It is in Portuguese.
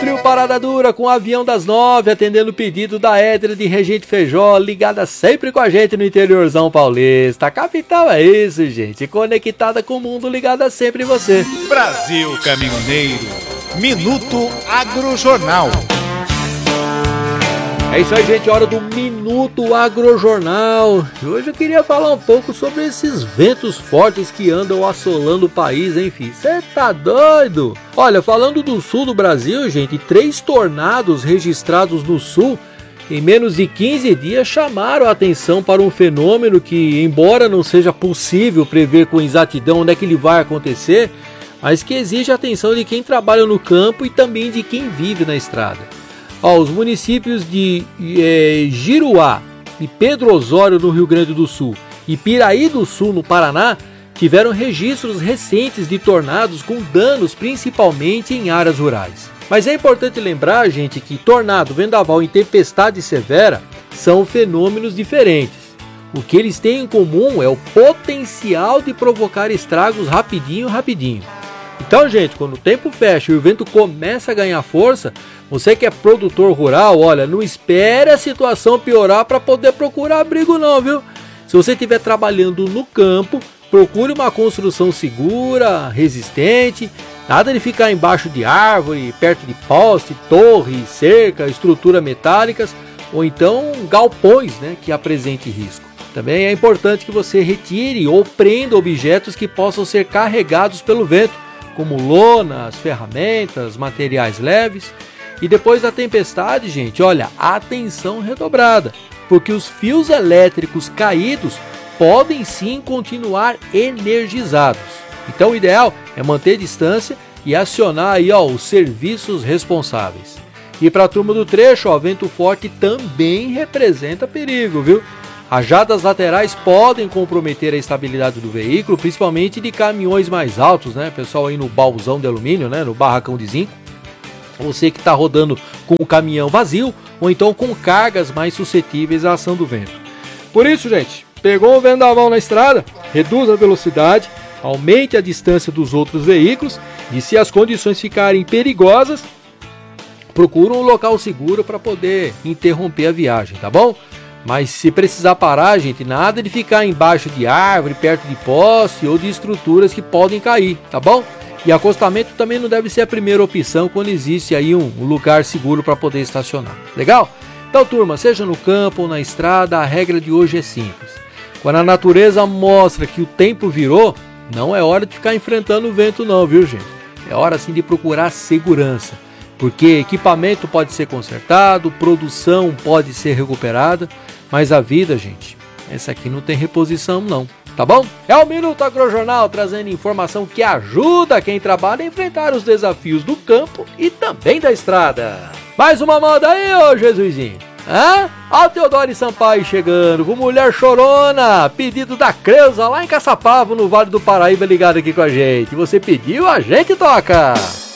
Trio Parada Dura com o Avião das 9, atendendo o pedido da Édria de Regente Feijó, ligada sempre com a gente no interiorzão paulista. A capital é isso, gente, conectada com o mundo, ligada sempre em você. Brasil Caminhoneiro, Minuto Agrojornal. É isso aí, gente, hora do Minuto Agrojornal. Hoje eu queria falar um pouco sobre esses ventos fortes que andam assolando o país, enfim. Você tá doido? Olha, falando do sul do Brasil, gente, 3 tornados registrados no sul em menos de 15 dias chamaram a atenção para um fenômeno que, embora não seja possível prever com exatidão onde é que ele vai acontecer, mas que exige a atenção de quem trabalha no campo e também de quem vive na estrada. Os municípios de Giruá e Pedro Osório, no Rio Grande do Sul, e Piraí do Sul, no Paraná, tiveram registros recentes de tornados com danos principalmente em áreas rurais. Mas é importante lembrar, gente, que tornado, vendaval e tempestade severa são fenômenos diferentes. O que eles têm em comum é o potencial de provocar estragos rapidinho. Então, gente, quando o tempo fecha e o vento começa a ganhar força, você que é produtor rural, olha, não espere a situação piorar para poder procurar abrigo não, viu? Se você estiver trabalhando no campo, procure uma construção segura, resistente, nada de ficar embaixo de árvore, perto de poste, torre, cerca, estruturas metálicas, ou então galpões, né, que apresente risco. Também é importante que você retire ou prenda objetos que possam ser carregados pelo vento, como lonas, ferramentas, materiais leves. E depois da tempestade, gente, olha, atenção redobrada, porque os fios elétricos caídos podem sim continuar energizados. Então o ideal é manter distância e acionar aí, os serviços responsáveis. E para a turma do trecho, vento forte também representa perigo, viu? Rajadas laterais podem comprometer a estabilidade do veículo, principalmente de caminhões mais altos, né? Pessoal aí no baúzão de alumínio, né? No barracão de zinco. Você que está rodando com o caminhão vazio ou então com cargas mais suscetíveis à ação do vento. Por isso, gente, pegou o vendaval na estrada, reduza a velocidade, aumente a distância dos outros veículos e, se as condições ficarem perigosas, procure um local seguro para poder interromper a viagem, tá bom? Mas se precisar parar, gente, nada de ficar embaixo de árvore, perto de poste ou de estruturas que podem cair, tá bom? E acostamento também não deve ser a primeira opção quando existe aí um lugar seguro para poder estacionar. Legal? Então, turma, seja no campo ou na estrada, a regra de hoje é simples. Quando a natureza mostra que o tempo virou, não é hora de ficar enfrentando o vento não, viu, gente? É hora sim de procurar segurança, porque equipamento pode ser consertado, produção pode ser recuperada, mas a vida, gente, essa aqui não tem reposição não. Tá bom? É o Minuto Agrojornal trazendo informação que ajuda quem trabalha a enfrentar os desafios do campo e também da estrada. Mais uma moda aí, ô Jesusinho. Ó o Teodoro Sampaio chegando com Mulher Chorona, pedido da Creuza lá em Caçapava, no Vale do Paraíba, ligado aqui com a gente. Você pediu, a gente toca!